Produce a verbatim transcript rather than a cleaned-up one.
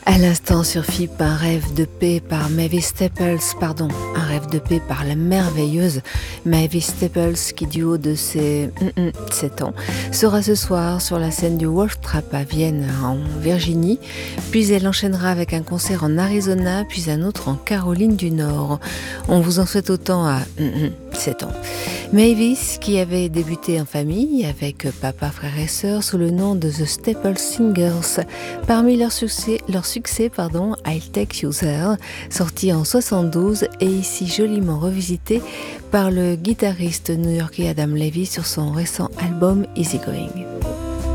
À l'instant sur F I P, un rêve de paix par Mavis Staples, pardon, un rêve de paix par la merveilleuse Mavis Staples qui, du haut de ses sept ans, sera ce soir sur la scène du Wolf Trap à Vienne, en Virginie. Puis elle enchaînera avec un concert en Arizona, puis un autre en Caroline du Nord. On vous en souhaite autant à sept ans. Mavis, qui avait débuté en famille avec papa, frère et sœur sous le nom de The Staples Singers. Parmi leurs succès, leur succès pardon, I'll Take You There, sorti en soixante-douze et ici joliment revisité par le guitariste new-yorkais Adam Levy sur son récent album Easy Going.